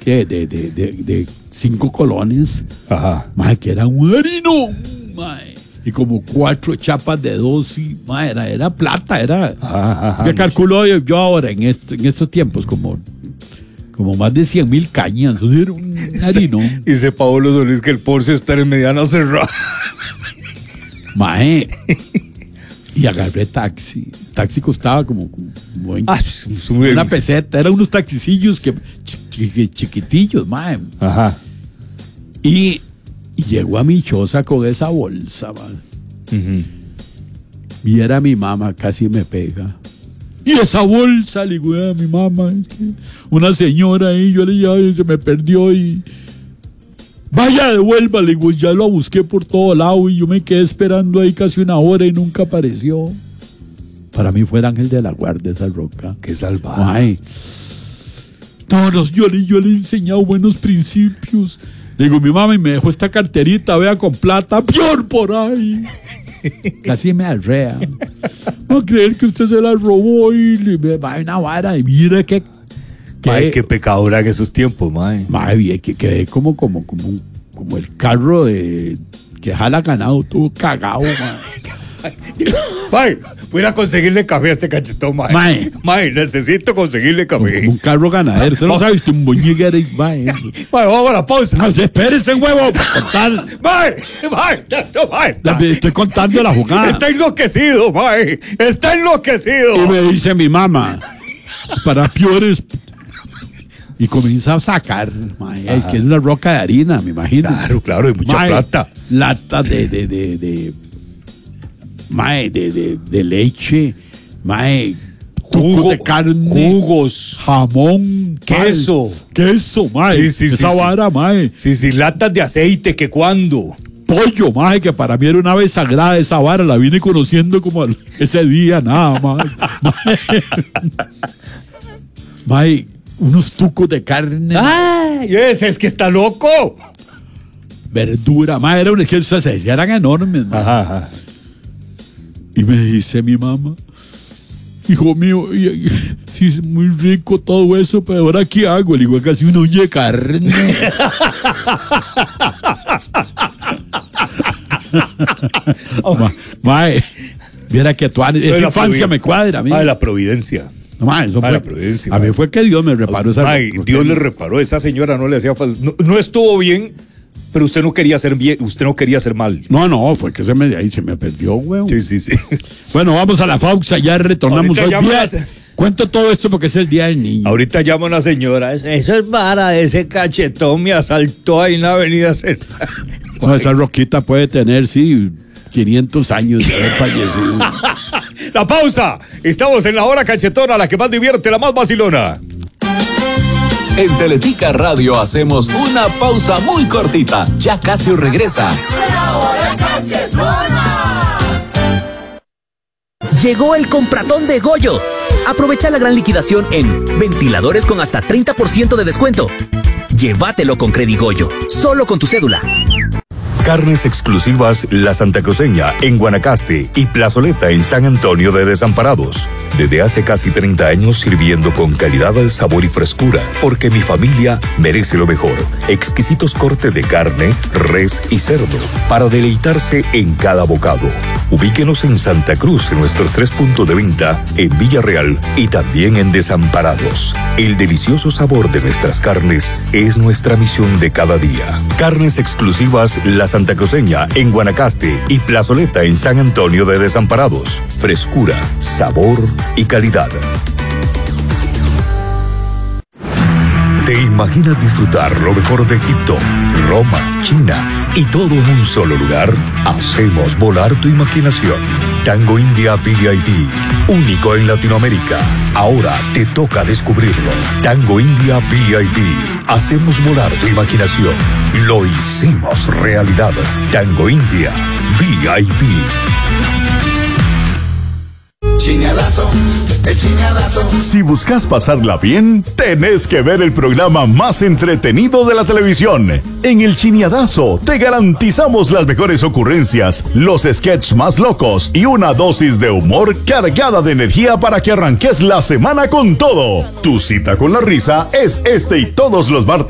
de 5 colones. Ajá. Mae, que era un harinón, mae. Y como 4 chapas de 2, y, mae, era plata, era. Ajá. Yo calculo yo ahora, en estos tiempos, como más de 100,000 cañas. Eso era un harinón. Dice Paolo Solís que el Porsche está en mediana cerrada. Mae. Y agarré taxi. Taxi costaba como 20, una peseta. Eran unos taxicillos chiquitillos, mae. Ajá. Y llegó a mi choza con esa bolsa, mae. Uh-huh. Y era mi mamá, casi me pega. Y esa bolsa, le digo a mi mamá, es que una señora ahí, yo le dije, se me perdió y... Vaya, devuelva, le digo, ya lo busqué por todo lado y yo me quedé esperando ahí casi 1 hora y nunca apareció. Para mí fue el ángel de la guardia esa roca. Qué salvaje. Ay. Todos, yo le he enseñado buenos principios. Le digo, mi mamá, y me dejó esta carterita, vea, con plata, peor por ahí. Casi me arrea. No creer que usted se la robó y le va una vara y mira que... Mae, qué pecadora en esos tiempos, mae. Mae, que quedé como el carro que jala ganado, todo cagado, mae. Mae, voy a conseguirle café a este cachetón, mae. Mae, necesito conseguirle café. Un carro ganadero. Usted no sabe, usted un boñiguero y mae. Mae, vamos a la pausa. No, espérese, huevo, para contar. Mae. Estoy contando la jugada. Está enloquecido, mae. Está enloquecido. Y me dice mi mamá, para peores... Y comienza a sacar, mae, es que es una roca de harina, me imagino. Claro, de mucha plata. Lata de leche, mae, jugo de carne, jugos, jamón, queso, mae, sí, esa vara, mae. Sí, latas de aceite, que cuando. Pollo, mae, que para mí era una vez sagrada esa vara, la vine conociendo como ese día, nada más. Mae, unos tucos de carne. ¡Ay! Es que está loco. Verdura, mae, era que eran enormes, mae. Ajá. Y me dice mi mamá, hijo mío, sí es muy rico todo eso, pero ahora ¿qué hago? Le digo, casi una olla de carne. Mae, viera que esa infancia me cuadra a mí. La providencia. No, eso fue, la prudencia, a mí fue que Dios me reparó esa. Dios le reparó, esa señora no le hacía falta. No estuvo bien, pero usted no quería hacer bien, usted no quería hacer mal. No, fue que se me perdió, güey. Sí. Bueno, vamos a la pausa, ya retornamos hoy día. Cuento todo esto porque es el día del niño. Ahorita llama una señora, eso es vara, ese cachetón me asaltó ahí en la avenida Cerda. No, esa roquita puede tener, sí, 500 años de haber fallecido. La pausa. Estamos en la hora cachetona, la que más divierte, la más vacilona. En Teletica Radio hacemos una pausa muy cortita. Ya casi regresa. La hora cachetona. Llegó el compratón de Goyo. Aprovecha la gran liquidación en ventiladores con hasta 30% de descuento. Llévatelo con Credigoyo, solo con tu cédula. Carnes exclusivas La Santa Cruceña en Guanacaste y Plazoleta en San Antonio de Desamparados. Desde hace casi 30 años sirviendo con calidad, sabor y frescura, porque mi familia merece lo mejor. Exquisitos cortes de carne, res y cerdo, para deleitarse en cada bocado. Ubíquenos en Santa Cruz en nuestros 3 puntos de venta, en Villarreal y también en Desamparados. El delicioso sabor de nuestras carnes es nuestra misión de cada día. Carnes exclusivas La Santa Cruceña en Guanacaste y Plazoleta en San Antonio de Desamparados. Frescura, sabor y calidad. ¿Te imaginas disfrutar lo mejor de Egipto, Roma, China y todo en un solo lugar? Hacemos volar tu imaginación. Tango India VIP, único en Latinoamérica. Ahora te toca descubrirlo. Tango India VIP. Hacemos volar tu imaginación. Lo hicimos realidad. Tango India VIP. Chiñadazo, el chiñadazo. Si buscas pasarla bien, tenés que ver el programa más entretenido de la televisión. En el Chiñadazo te garantizamos las mejores ocurrencias, los sketches más locos y una dosis de humor cargada de energía para que arranques la semana con todo. Tu cita con la risa es este y todos los martes